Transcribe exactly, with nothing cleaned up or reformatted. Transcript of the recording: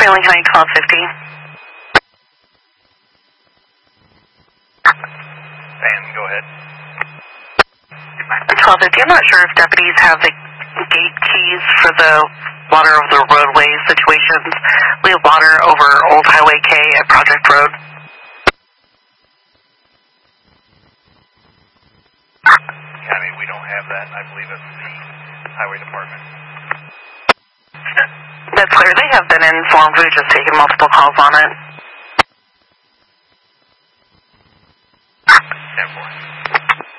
Franklin County twelve fifty. Van, go ahead. twelve fifty, I'm not sure if deputies have the gate keys for the water over the roadway situations. We have water over Old Highway K at Project Road. County, we don't have that. I believe it's the Highway Department. That's clear. They have been informed. We've just taken multiple calls on it. ten four.